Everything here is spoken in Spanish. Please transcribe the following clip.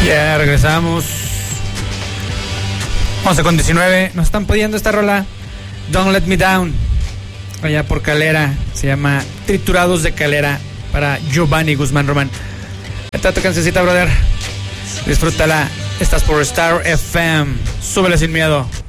Ya regresamos. 11:19. Nos están pidiendo esta rola, Don't Let Me Down, allá por Calera. Se llama Triturados de Calera, para Giovanni Guzmán Román. Esta tu cancioncita, brother. Disfrútala. Estás por Star FM. Súbele sin miedo.